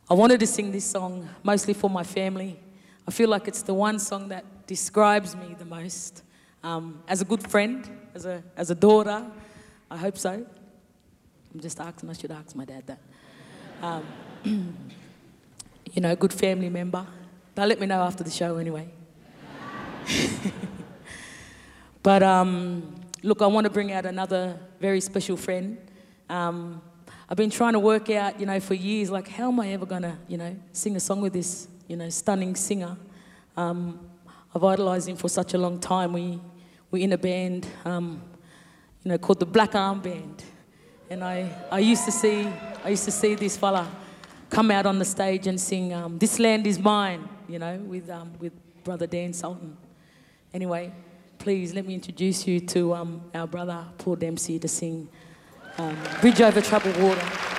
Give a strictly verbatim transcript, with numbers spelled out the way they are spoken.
I wanted to sing this song mostly for my family. I feel like it's the one song that describes me the most. Um, as a good friend, as a, as a daughter, I hope so. I'm just asking, I should ask my dad that. Um, you know, a good family member. They'll let me know after the show anyway. But um, look, I want to bring out another very special friend. Um, I've been trying to work out, you know, for years, like, how am I ever going to, you know, sing a song with this, you know, stunning singer? Um, I've idolised him for such a long time. We, we're in a band, um, you know, called the Black Arm Band. And I, I used to see, I used to see this fella come out on the stage and sing um, This Land Is Mine, you know, with, um, with Brother Dan Sultan. Anyway, please let me introduce you to um, our brother, Paul Dempsey, to sing um, Bridge Over Troubled Water.